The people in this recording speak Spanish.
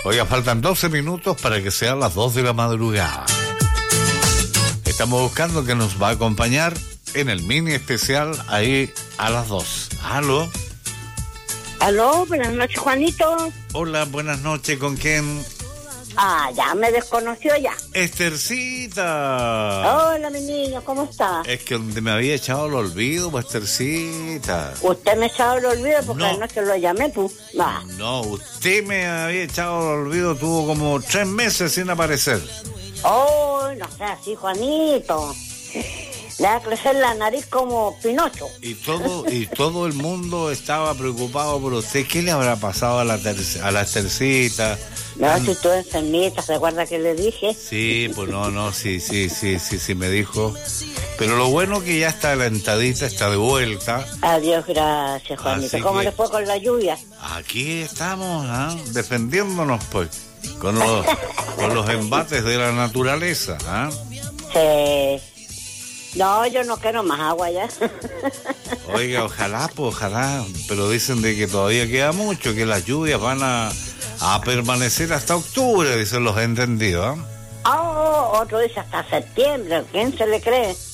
Oiga, faltan 12 minutos para que sean las 2 de la madrugada. Estamos buscando que nos va a acompañar en el mini especial ahí a las 2. ¿Aló? Aló, buenas noches, Juanito. Hola, buenas noches, ¿con quién? Ah, ya me desconoció ya. Estercita. Hola, mi niño, ¿cómo está? Es que donde me había echado el olvido, pues, Estercita. Usted me echaba el olvido porque No. anoche lo llamé, tú. Va. No, usted me había echado el olvido, tuvo como 3 meses sin aparecer. Oh, no sea así, Juanito. Le va a crecer la nariz como Pinocho. Y todo el mundo estaba preocupado por usted. ¿Qué le habrá pasado a la Estercita? No, si tú enfermita, ¿se acuerda que le dije? Sí, pues sí, me dijo. Pero lo bueno que ya está alentadita, está de vuelta. Adiós, gracias, Juanito. Así ¿Cómo que- le fue con la lluvia? Aquí estamos, ¿ah? Defendiéndonos, pues, con los embates de la naturaleza, ¿ah? No, yo no quiero más agua ya. Oiga, ojalá, pero dicen de que todavía queda mucho, que las lluvias van a permanecer hasta octubre, dicen los entendidos, ¿ah? Oh, otro dice hasta septiembre. ¿Quién se le cree?